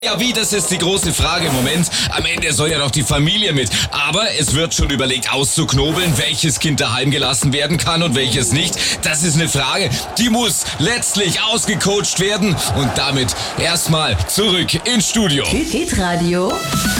Ja, wie, das ist die große Frage im Moment. Am Ende soll ja noch die Familie mit. Aber es wird schon überlegt auszuknobeln, welches Kind daheim gelassen werden kann und welches nicht. Das ist eine Frage, die muss letztlich ausgecoacht werden. Und damit erstmal zurück ins Studio. Hitradio